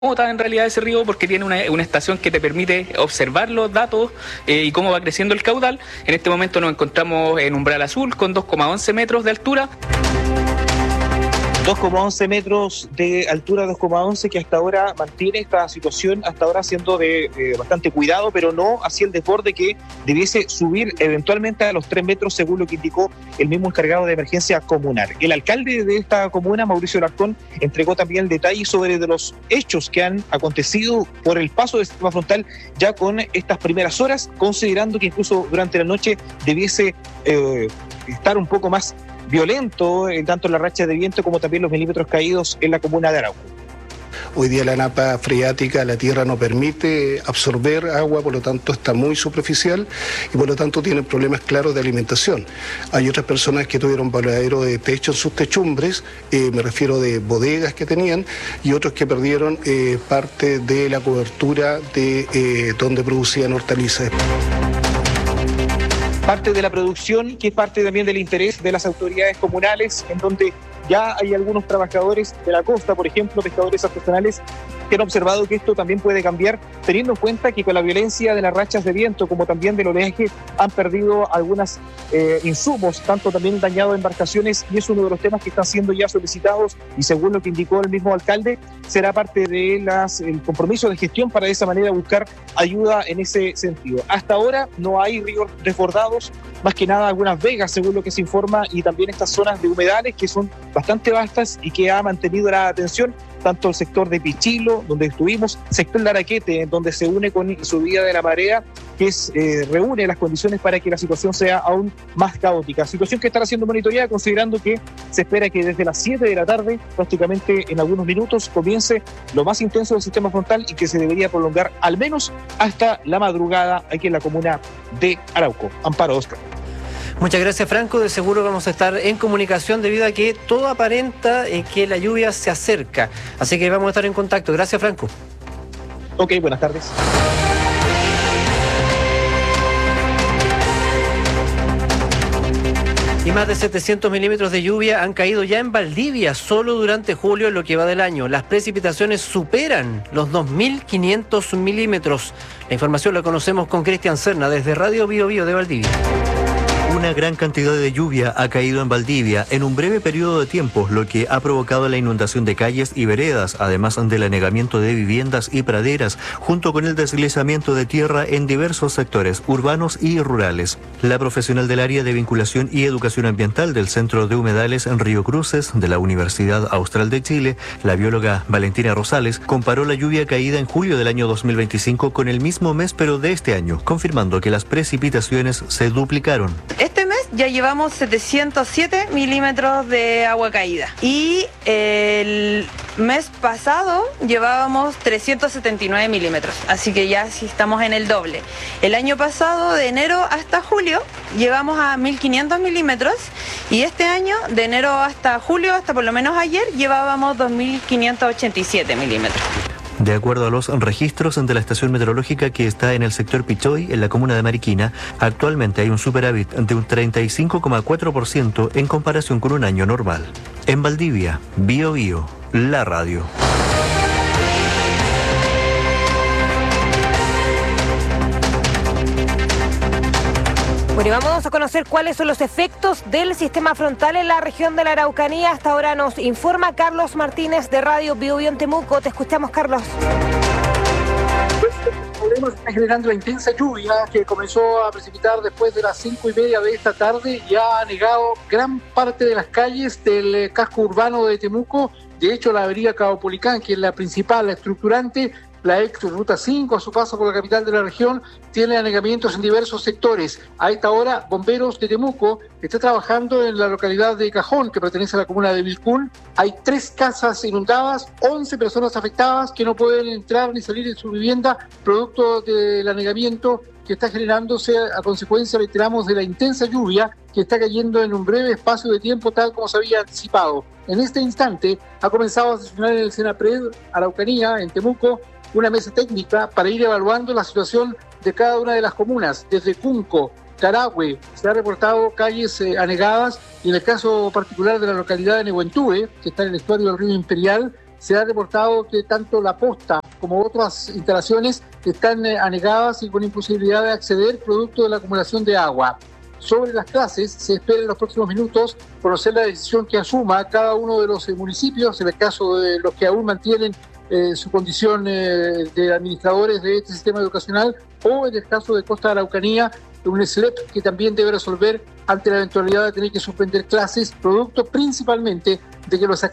nota en realidad ese río porque tiene una estación que te permite observar los datos y cómo va creciendo el caudal. En este momento nos encontramos en umbral azul con 2,11 metros de altura. 2,11 metros de altura, 2,11, que hasta ahora mantiene esta situación, hasta ahora siendo de bastante cuidado, pero no hacia el desborde que debiese subir eventualmente a los 3 metros, según lo que indicó el mismo encargado de emergencia comunal. El alcalde de esta comuna, Mauricio Larcón, entregó también el detalle sobre de los hechos que han acontecido por el paso del sistema frontal ya con estas primeras horas, considerando que incluso durante la noche debiese estar un poco más violento, tanto la racha de viento como también los milímetros caídos en la comuna de Arauco. Hoy día la napa freática, la tierra no permite absorber agua, por lo tanto está muy superficial y por lo tanto tienen problemas claros de alimentación. Hay otras personas que tuvieron voladero de techo en sus techumbres, me refiero de bodegas que tenían, y otros que perdieron parte de la cobertura de donde producían hortalizas. Parte de la producción, que es parte también del interés de las autoridades comunales, en donde ya hay algunos trabajadores de la costa, por ejemplo, pescadores artesanales, que han observado que esto también puede cambiar, teniendo en cuenta que con la violencia de las rachas de viento, como también del oleaje, han perdido algunos insumos, tanto también dañado embarcaciones, y es uno de los temas que están siendo ya solicitados, y según lo que indicó el mismo alcalde, será parte de el compromiso de gestión para de esa manera buscar ayuda en ese sentido. Hasta ahora no hay ríos desbordados, más que nada algunas vegas, según lo que se informa, y también estas zonas de humedales que son bastante vastas y que ha mantenido la atención tanto el sector de Pichilo, donde estuvimos, sector de Araquete, donde se une con subida de la marea, que reúne las condiciones para que la situación sea aún más caótica. Situación que estará siendo monitoreada, considerando que se espera que desde las 7 de la tarde, prácticamente en algunos minutos, comience lo más intenso del sistema frontal y que se debería prolongar al menos hasta la madrugada aquí en la comuna de Arauco. Amparo, Oscar. Muchas gracias, Franco. De seguro vamos a estar en comunicación debido a que todo aparenta que la lluvia se acerca. Así que vamos a estar en contacto. Gracias, Franco. Ok, buenas tardes. Y más de 700 milímetros de lluvia han caído ya en Valdivia solo durante julio en lo que va del año. Las precipitaciones superan los 2.500 milímetros. La información la conocemos con Cristian Serna desde Radio Bio Bio de Valdivia. Una gran cantidad de lluvia ha caído en Valdivia en un breve periodo de tiempo, lo que ha provocado la inundación de calles y veredas, además del anegamiento de viviendas y praderas, junto con el deslizamiento de tierra en diversos sectores urbanos y rurales. La profesional del área de vinculación y educación ambiental del Centro de Humedales en Río Cruces de la Universidad Austral de Chile, la bióloga Valentina Rosales, comparó la lluvia caída en julio del año 2025 con el mismo mes pero de este año, confirmando que las precipitaciones se duplicaron. Este mes ya llevamos 707 milímetros de agua caída y el mes pasado llevábamos 379 milímetros, así que ya sí estamos en el doble. El año pasado, de enero hasta julio, llevamos a 1.500 milímetros y este año, de enero hasta julio, hasta por lo menos ayer, llevábamos 2.587 milímetros. De acuerdo a los registros de la estación meteorológica que está en el sector Pichoy, en la comuna de Mariquina, actualmente hay un superávit de un 35,4% en comparación con un año normal. En Valdivia, Bio Bio, la radio. Bueno, y vamos a conocer cuáles son los efectos del sistema frontal en la región de la Araucanía. Hasta ahora nos informa Carlos Martínez de Radio Bio Bio en Temuco. Te escuchamos, Carlos. El problema se está generando la intensa lluvia que comenzó a precipitar después de las 5:30 de esta tarde y ha anegado gran parte de las calles del casco urbano de Temuco. De hecho, la avenida Caupolicán, que es la principal, la estructurante, la ex Ruta 5, a su paso por la capital de la región, tiene anegamientos en diversos sectores. A esta hora, bomberos de Temuco está trabajando en la localidad de Cajón, que pertenece a la comuna de Vilcún. Hay 3 casas inundadas, 11 personas afectadas que no pueden entrar ni salir de su vivienda, producto del anegamiento que está generándose a consecuencia, reiteramos, de la intensa lluvia que está cayendo en un breve espacio de tiempo, tal como se había anticipado. En este instante ha comenzado a sesionar en el Senapred Araucanía, en Temuco, una mesa técnica para ir evaluando la situación de cada una de las comunas. Desde Cunco, Carahue, se ha reportado calles anegadas, y en el caso particular de la localidad de Nehuentúe, que está en el estuario del río Imperial, se ha reportado que tanto la posta como otras instalaciones están anegadas y con imposibilidad de acceder producto de la acumulación de agua. Sobre las clases, se espera en los próximos minutos conocer la decisión que asuma cada uno de los municipios, en el caso de los que aún mantienen su condición de administradores de este sistema educacional, o en el caso de Costa de Araucanía, un SLEP que también debe resolver ante la eventualidad de tener que suspender clases, producto principalmente de que los